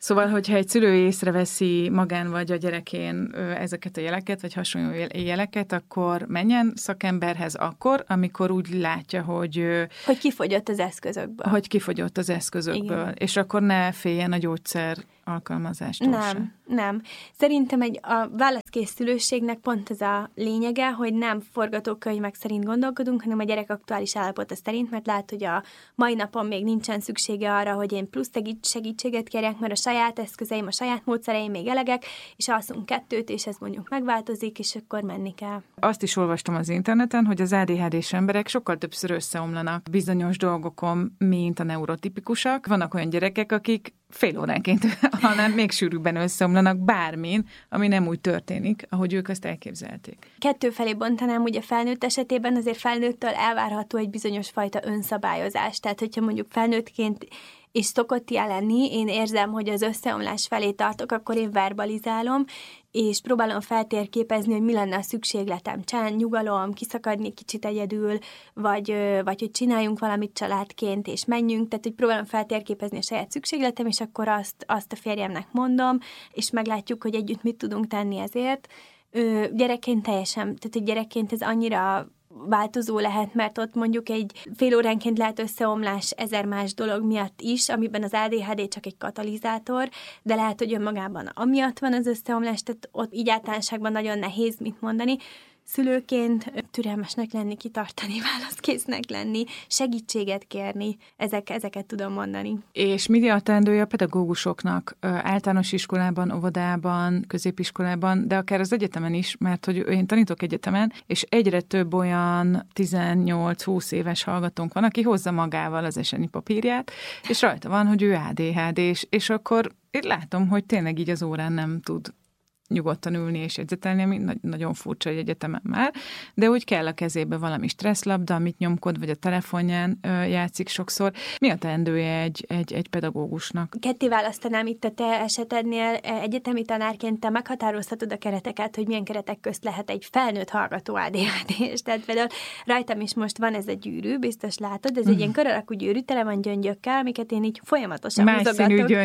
Szóval, hogyha egy szülő észreveszi magán vagy a gyerekén ezeket a jeleket, vagy hasonló jeleket, akkor menjen szakemberhez akkor, amikor úgy látja, hogy kifogyott az eszközökből. Hogy kifogyott az eszközökből. Igen. És akkor ne féljen a gyógyszer alkalmazástól sem. Nem. Szerintem a válaszkész szülőségnek pont ez a lényege, hogy nem forgatókönyvek szerint gondolkodunk, hanem a gyerek aktuális állapota szerint, mert lát, hogy a mai napon még nincsen szüksége arra, hogy én plusz segítséget kérjek, mert a saját eszközeim, a saját módszereim még elegek, és alszunk 2, és ez mondjuk megváltozik, és akkor menni kell. Azt is olvastam az interneten, hogy az ADHD-s emberek sokkal többször összeomlanak bizonyos dolgokon, mint a neurotipikusak. Vannak olyan gyerekek, akik fél óránként, hanem még sűrűbben összeomlanak bármin, ami nem úgy történik, ahogy ők azt elképzelték. 2 felé bontanám, ugye felnőtt esetében azért felnőttől elvárható egy bizonyos fajta önszabályozás. Tehát, hogyha mondjuk felnőttként és szokott ilyen lenni, én érzem, hogy az összeomlás felé tartok, akkor én verbalizálom, és próbálom feltérképezni, hogy mi lenne a szükségletem. Csend, nyugalom, kiszakadni kicsit egyedül, vagy hogy csináljunk valamit családként, és menjünk. Tehát, hogy próbálom feltérképezni a saját szükségletem, és akkor azt a férjemnek mondom, és meglátjuk, hogy együtt mit tudunk tenni ezért. Gyerekként teljesen, tehát hogy gyerekként ez annyira változó lehet, mert ott mondjuk egy fél óránként lehet összeomlás 1000 más dolog miatt is, amiben az ADHD csak egy katalizátor, de lehet, hogy önmagában amiatt van az összeomlás, tehát ott így általánosságban nagyon nehéz mit mondani. Szülőként türelmesnek lenni, kitartani, válaszkésznek lenni, segítséget kérni, ezeket tudom mondani. És mi a teendője a pedagógusoknak általános iskolában, óvodában, középiskolában, de akár az egyetemen is, mert hogy én tanítok egyetemen, és egyre több olyan 18-20 éves hallgatónk van, aki hozza magával az esenyi papírját, és rajta van, hogy ő ADHD-s, és akkor én látom, hogy tényleg így az órán nem tud nyugodtan ülni és jegyzetelni, ami nagyon furcsa egy egyetemen már, de úgy kell a kezébe valami stresszlabda, amit nyomkod, vagy a telefonján játszik sokszor. Mi a teendője egy pedagógusnak? Ketté választanám itt a te esetednél, egyetemi tanárként te meghatározhatod a kereteket, hogy milyen keretek közt lehet egy felnőtt hallgató ADHD-s. Tehát például rajtam is most van ez a gyűrű, biztos látod, ez egy ilyen kör alakú gyűrű, tele van gyöngyökkel, amiket én így folyamatosan húzogatok.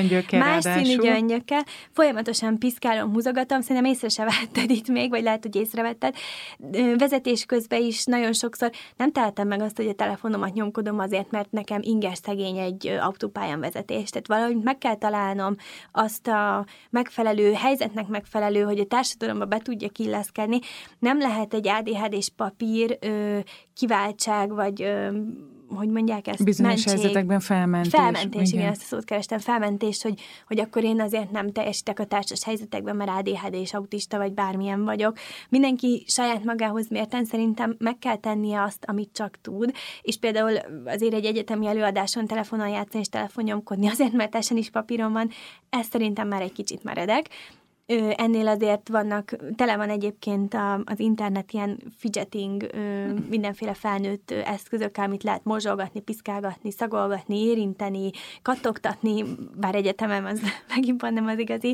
Más színű gyöngyökkel. Folyamatosan piszkálom, húzogatom, szerintem észre se vetted itt még, vagy lehet, hogy észrevetted. Vezetés közben is nagyon sokszor nem tehetem meg azt, hogy a telefonomat nyomkodom azért, mert nekem inger szegény egy autópályán vezetés. Tehát valahogy meg kell találnom azt a megfelelő, helyzetnek megfelelő, hogy a társadalomba be tudjak illeszkedni. Nem lehet egy ADHD-s papír kiváltság, vagy hogy mondják ezt? Bizonyos helyzetekben felmentés. Felmentés, igen, ezt a szót kerestem. Felmentés, hogy akkor én azért nem teljesítek a társas helyzetekben, mert ADHD és autista, vagy bármilyen vagyok. Mindenki saját magához mérten szerintem meg kell tennie azt, amit csak tud, és például azért egy egyetemi előadáson telefonon játszani és telefonnyomkodni, azért, mert teljesen is papíron van, ez szerintem már egy kicsit meredek. Ennél azért tele van egyébként az internet ilyen fidgeting, mindenféle felnőtt eszközökkel, amit lehet morzsolgatni, piszkálgatni, szagolgatni, érinteni, kattogtatni, bár egyetemen az megint nem az igazi.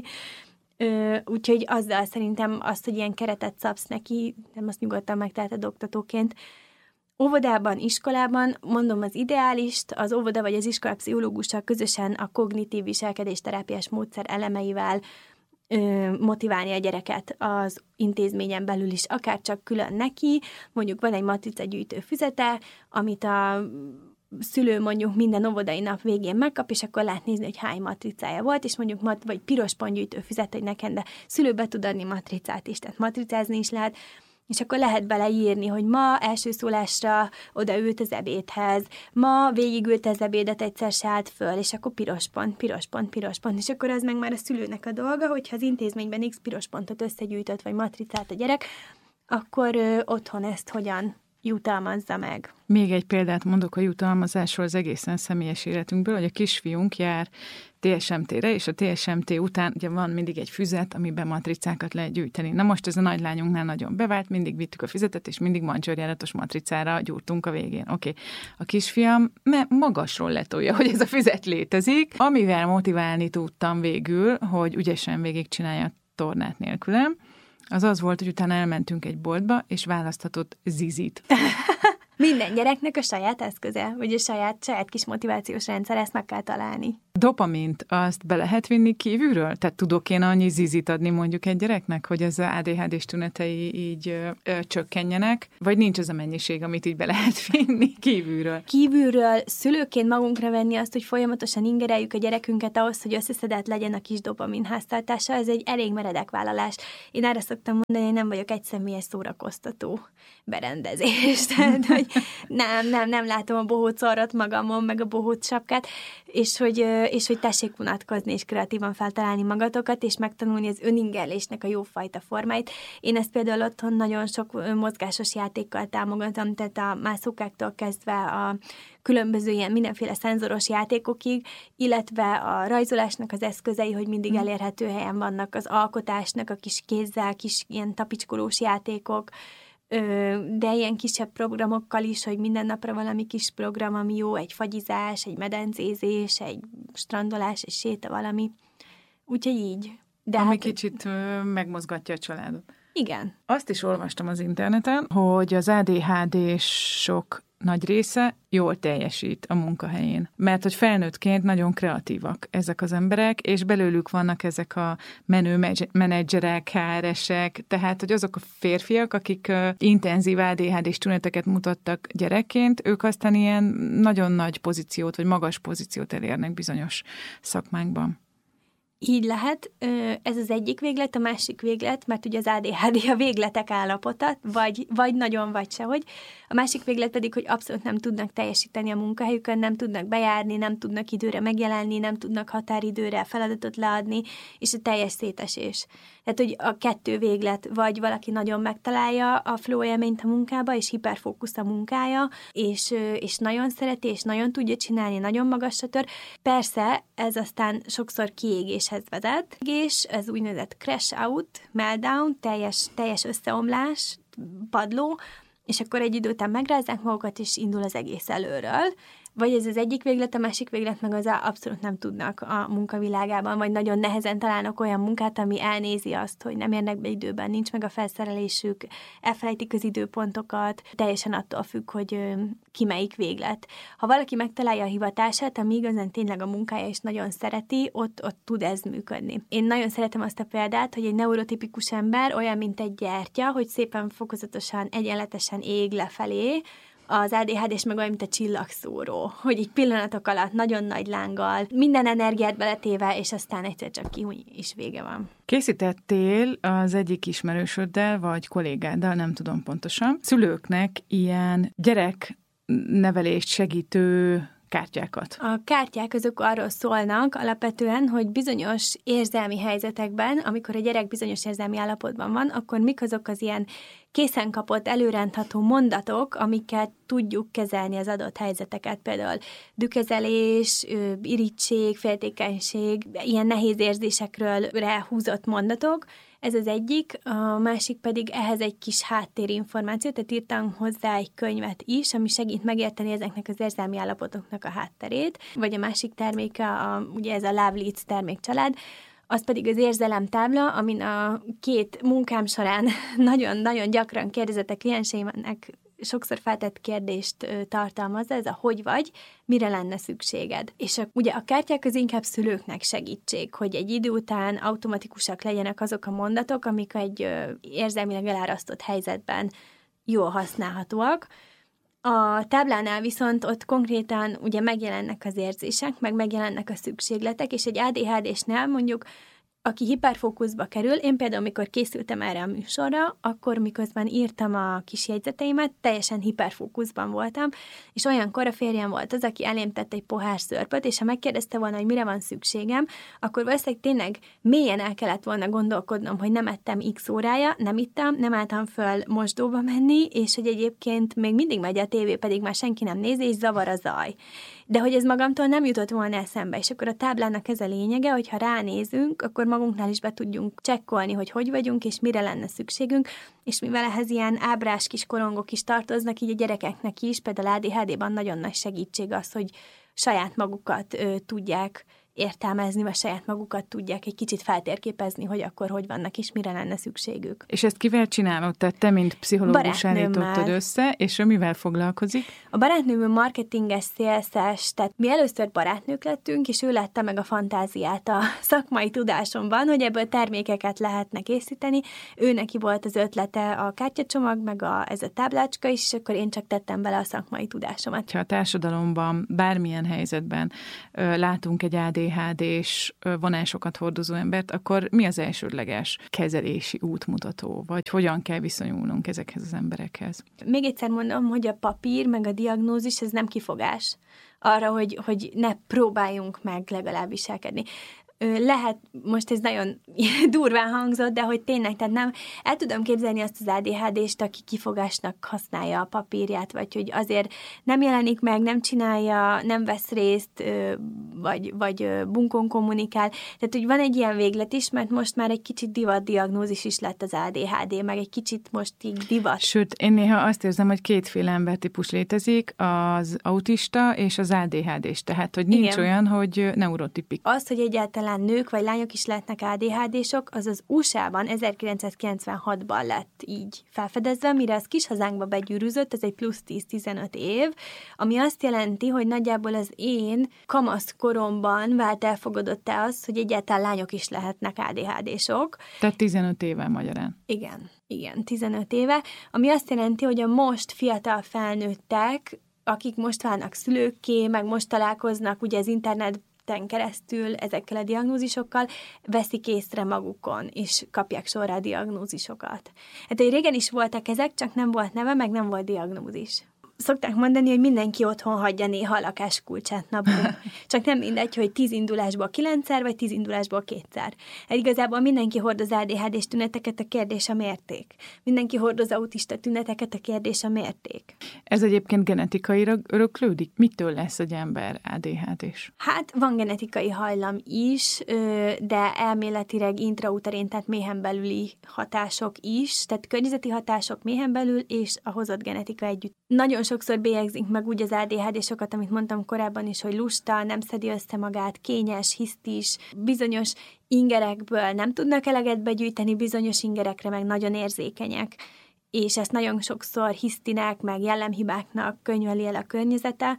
Úgyhogy azzal szerintem azt, hogy ilyen keretet szabsz neki, nem azt nyugodtan megteheted oktatóként. Óvodában, iskolában, mondom az ideálist, az óvoda vagy az iskola pszichológussal közösen a kognitív viselkedésterápiás módszer elemeivel motiválni a gyereket az intézményen belül is, akár csak külön neki, mondjuk van egy matricagyűjtő füzete, amit a szülő mondjuk minden óvodai nap végén megkap, és akkor lehet nézni, hogy hány matricája volt, és mondjuk vagy piros pontgyűjtő füzet, hogy nekem, de szülő be tud adni matricát is, tehát matricázni is lehet, és akkor lehet beleírni, hogy ma első szólásra odaült az ebédhez, ma végigült az ebédet, egyszer se állt föl, és akkor piros pont, és akkor az meg már a szülőnek a dolga, hogyha az intézményben x piros pontot összegyűjtött, vagy matricát a gyerek, akkor otthon ezt hogyan jutalmazza meg. Még egy példát mondok a jutalmazásról az egészen személyes életünkből, hogy a kisfiunk jár TSMT-re, és a TSMT után ugye van mindig egy füzet, amiben matricákat lehet gyűjteni. Na most ez a nagylányunknál nagyon bevált, mindig vittük a füzetet, és mindig mancsőrjáratos matricára gyúrtunk a végén. Oké. A kisfiam magasról letolja, hogy ez a füzet létezik, amivel motiválni tudtam végül, hogy ügyesen végigcsinálja a tornát nélkülem. Az volt, hogy utána elmentünk egy boltba, és választhatott zizit. Minden gyereknek a saját eszköze, vagy a saját kis motivációs rendszer, ezt meg kell találni. dopamint azt be lehet vinni kívülről? Tehát tudok én annyi zizit adni mondjuk egy gyereknek, hogy az ADHD-s tünetei így csökkenjenek, vagy nincs az a mennyiség, amit így be lehet vinni kívülről? Kívülről szülőként magunkra venni azt, hogy folyamatosan ingereljük a gyerekünket ahhoz, hogy összeszedett legyen a kis dopamin háztartása, ez egy elég meredek vállalás. Én erre szoktam mondani, hogy nem vagyok egy személyes szórakoztató berendezés. Tehát, hogy nem látom a bohóc orrot magamon, meg a bohóc sapkát, és hogy tessék vonatkozni, és kreatívan feltalálni magatokat, és megtanulni az öningerlésnek a jófajta formáit. Én ezt például otthon nagyon sok mozgásos játékkal támogatom, tehát a mászókáktól kezdve a különböző ilyen mindenféle szenzoros játékokig, illetve a rajzolásnak az eszközei, hogy mindig elérhető helyen vannak, az alkotásnak a kis kézzel, kis ilyen tapicskolós játékok, de ilyen kisebb programokkal is, hogy minden napra valami kis program, ami jó, egy fagyizás, egy medencézés, egy strandolás, egy séta valami. Úgyhogy így. De ami kicsit megmozgatja a családot. Igen. Azt is olvastam az interneten, hogy az ADHD-sok nagy része jól teljesít a munkahelyén. Mert hogy felnőttként nagyon kreatívak ezek az emberek, és belőlük vannak ezek a menő menedzserek, HR-esek, tehát hogy azok a férfiak, akik intenzív ADHD-s tüneteket mutattak gyerekként, ők aztán ilyen nagyon nagy pozíciót, vagy magas pozíciót elérnek bizonyos szakmákban. Így lehet, ez az egyik véglet, a másik véglet, mert ugye az ADHD a végletek állapota, vagy nagyon, vagy sehogy. A másik véglet pedig, hogy abszolút nem tudnak teljesíteni a munkahelyükön, nem tudnak bejárni, nem tudnak időre megjelenni, nem tudnak határidőre feladatot leadni, és a teljes szétesés. Tehát, hogy a kettő véglet, vagy valaki nagyon megtalálja a flow élményt a munkába, és hiperfókusz a munkája, és nagyon szereti, és nagyon tudja csinálni, nagyon magasra tör. Persze, ez aztán sokszor kiégéshez vezet, és ez úgynevezett crash out, meltdown, teljes összeomlás, padló, és akkor egy idő után megrázzák magukat, és indul az egész előről. Vagy ez az egyik véglet, a másik véglet meg az abszolút nem tudnak a munkavilágában, vagy nagyon nehezen találnak olyan munkát, ami elnézi azt, hogy nem érnek be időben, nincs meg a felszerelésük, elfelejtik az időpontokat, teljesen attól függ, hogy ki melyik véglet. Ha valaki megtalálja a hivatását, ami igazán tényleg a munkája is nagyon szereti, ott tud ez működni. Én nagyon szeretem azt a példát, hogy egy neurotipikus ember olyan, mint egy gyertya, hogy szépen fokozatosan, egyenletesen ég lefelé, az ADHD-s meg olyan, mint a csillagszóró, hogy egy pillanatok alatt nagyon nagy lánggal, minden energiát beletéve, és aztán egyszer csak kihúny, és vége van. Készítettél az egyik ismerősöddel, vagy kollégáddal, nem tudom pontosan, szülőknek ilyen gyereknevelést segítő kártyákat. A kártyák azok arról szólnak alapvetően, hogy bizonyos érzelmi helyzetekben, amikor a gyerek bizonyos érzelmi állapotban van, akkor mik azok az ilyen készen kapott, előrendható mondatok, amiket tudjuk kezelni az adott helyzeteket, például dühkezelés, irigység, féltékenység, ilyen nehéz érzésekről húzott mondatok. Ez az egyik, a másik pedig ehhez egy kis háttérinformáció, tehát írtam hozzá egy könyvet is, ami segít megérteni ezeknek az érzelmi állapotoknak a hátterét, vagy a másik terméke, ugye ez a Love Leads termékcsalád, az pedig az érzelemtábla, amin a két munkám során nagyon-nagyon gyakran kérdezett a klienseimnek sokszor feltett kérdést tartalmazza, ez a hogy vagy, mire lenne szükséged. És ugye a kártyák az inkább szülőknek segítség, hogy egy idő után automatikusak legyenek azok a mondatok, amik egy érzelmileg elárasztott helyzetben jól használhatóak. A táblánál viszont ott konkrétan ugye megjelennek az érzések, meg megjelennek a szükségletek, és egy ADHD-snél mondjuk aki hiperfókuszba kerül, én például, amikor készültem erre a műsorra, akkor miközben írtam a kis jegyzeteimet, teljesen hiperfókuszban voltam, és olyankor a férjem volt az, aki elém tett egy pohár szörpöt, és ha megkérdezte volna, hogy mire van szükségem, akkor valószínűleg tényleg mélyen el kellett volna gondolkodnom, hogy nem ettem x órája, nem ittam, nem álltam föl mosdóba menni, és hogy egyébként még mindig megy a tévé, pedig már senki nem nézi, és zavar a zaj. De hogy ez magamtól nem jutott volna eszembe, és akkor a táblának ez a lényege, hogy ha ránézünk, akkor magunknál is be tudjunk csekkolni, hogy vagyunk, és mire lenne szükségünk, és mivel ehhez ilyen ábrás kis korongok is tartoznak, így a gyerekeknek is, például ADHD-ban nagyon nagy segítség az, hogy saját magukat tudják értelmezni, vagy saját magukat tudják egy kicsit feltérképezni, hogy akkor hogy vannak, és mire lenne szükségük. És ezt kivel csinálod? Tehát te, mint pszichológus állítottad össze, és mivel foglalkozik? A barátnőm marketinges, szélszes, tehát mi először barátnők lettünk, és ő látta meg a fantáziát a szakmai tudásomban, hogy ebből termékeket lehetne készíteni. Ő neki volt az ötlete a kártyacsomag, meg ez a táblácska is, és akkor én csak tettem bele a szakmai tudásomat. Ha a társadalomban bármilyen helyzetben látunk egy ADHD-s vonásokat hordozó embert, akkor mi az elsődleges kezelési útmutató, vagy hogyan kell viszonyulnunk ezekhez az emberekhez? Még egyszer mondom, hogy a papír meg a diagnózis, ez nem kifogás arra, hogy ne próbáljunk meg legalább viselkedni. Lehet, most ez nagyon durván hangzott, de hogy tényleg, tehát nem, el tudom képzelni azt az ADHD-st, aki kifogásnak használja a papírját, vagy hogy azért nem jelenik meg, nem csinálja, nem vesz részt, vagy bunkón kommunikál. Tehát, hogy van egy ilyen véglet is, mert most már egy kicsit divat diagnózis is lett az ADHD, meg egy kicsit most így divat. Sőt, én néha azt érzem, hogy kétféle embertípus létezik, az autista és az ADHD-s, tehát, hogy nincs olyan, hogy neurotipik. Az, hogy egyáltalán nők vagy lányok is lehetnek ADHD-sok, az az USA-ban 1996-ban lett így felfedezve, mire az kis hazánkba begyűrűzött, ez egy plusz 10-15 év, ami azt jelenti, hogy nagyjából az én kamaszkoromban vált elfogadott-e az, hogy egyáltalán lányok is lehetnek ADHD-sok. Tehát 15 éve magyarán. Igen, 15 éve, ami azt jelenti, hogy a most fiatal felnőttek, akik most válnak szülőkké, meg most találkoznak ugye az interneten keresztül ezekkel a diagnózisokkal, veszik észre magukon, és kapják sorra a diagnózisokat. Hát régen is voltak ezek, csak nem volt neve, meg nem volt diagnózis. Szokták mondani, hogy mindenki otthon hagyja néha a lakáskulcsát napon. Csak nem mindegy, hogy 10 indulásból 9-szer, vagy 10 indulásból 2-szer. Igazából mindenki hordoz ADHD-s tüneteket, a kérdés a mérték. Mindenki hordoz autista tüneteket, a kérdés a mérték. Ez egyébként genetikailag öröklődik? Mitől lesz egy ember ADHD-s? Hát van genetikai hajlam is, de elméletileg intrauterén, tehát méhen belüli hatások is, tehát környezeti hatások méhen belül, és a hozott genetika együtt. Nagyon sokszor bélyegzik meg úgy az ADHD-sokat, amit mondtam korábban is, hogy lusta, nem szedi össze magát, kényes, hisztis, bizonyos ingerekből nem tudnak eleget begyűjteni, bizonyos ingerekre meg nagyon érzékenyek. És ezt nagyon sokszor hisztinek, meg jellemhibáknak könyveli el a környezete,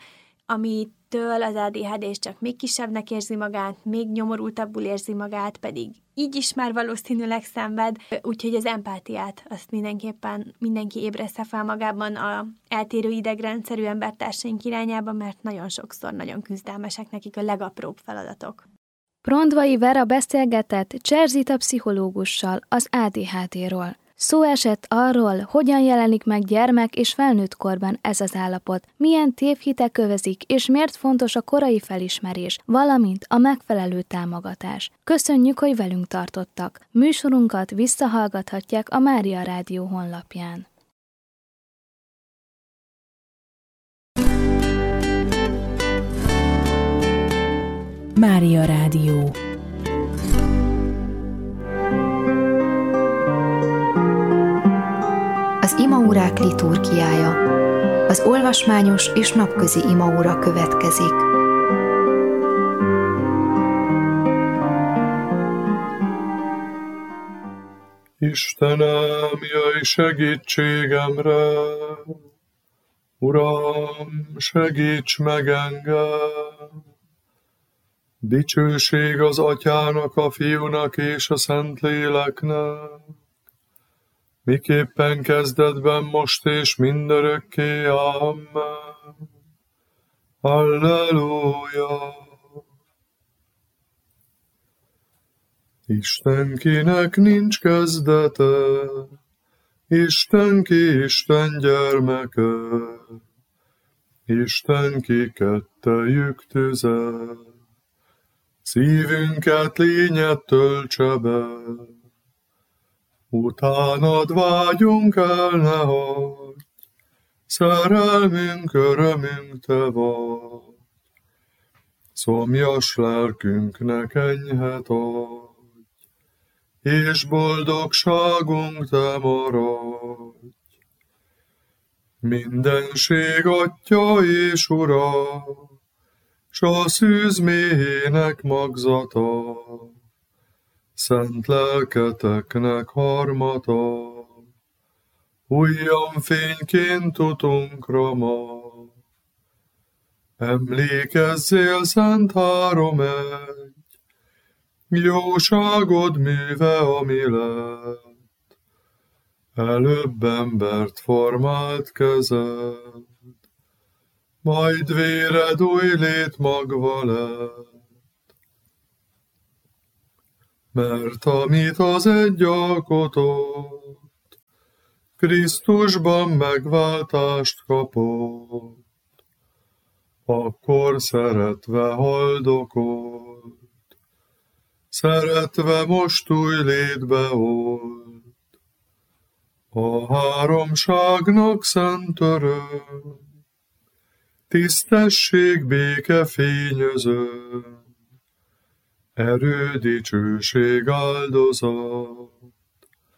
amitől az ADHD-s csak még kisebbnek érzi magát, még nyomorultabbul érzi magát, pedig így is már valószínűleg szenved, úgyhogy az empátiát azt mindenképpen mindenki ébressze fel magában a eltérő idegrendszerű embertársaink irányába, mert nagyon sokszor nagyon küzdelmesek nekik a legapróbb feladatok. Brondvai Vera beszélgetett Cserzita pszichológussal az ADHD-ról. Szó esett arról, hogyan jelenik meg gyermek és felnőtt korban ez az állapot, milyen tévhitek övezik, és miért fontos a korai felismerés, valamint a megfelelő támogatás. Köszönjük, hogy velünk tartottak. Műsorunkat visszahallgathatják a Mária Rádió honlapján. Mária Rádió. Az imaórák liturgiája. Az olvasmányos és napközi imaóra következik. Istenem, jöjj segítségemre! Uram, segíts meg engem! Dicsőség az Atyának, a Fiúnak és a Szentléleknek, miképpen kezdetben, most és mindörökké. Amen. Halleluja! Istenkinek nincs kezdete, Istenki Isten gyermeke, Istenki kettejük tüze, szívünket lényet töltse be. Utánad vágyunk el, ne hagyj, szerelmünk, örömünk te vagy. Szomjas lelkünknek enyhet adj, és boldogságunk te maradj. Mindenség Atya és Ura, s a szűz méhének magzata, szent lelketeknek harmata, újjan fényként utunkra ma. Emlékezzél, Szent Háromegy, jóságod műve, ami lett, előbb embert formált kezed, majd véred új lét magva lett. Mert amit az egy alkotott, Krisztusban megváltást kapott, akkor szeretve haldokolt, szeretve most új létbe volt. A háromságnak szent öröm, tisztesség, béke fényözön, erő, dicsőség, áldozat,